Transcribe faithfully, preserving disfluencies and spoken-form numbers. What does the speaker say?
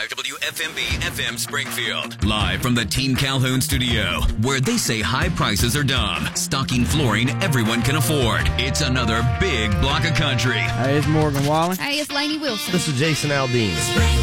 five W F M B F M Springfield. Live from the Team Calhoun studio, where they say high prices are dumb. Stocking flooring everyone can afford. It's another big block of country. Hey, it's Morgan Wallen. Hey, it's Lainey Wilson. This is Jason Aldean.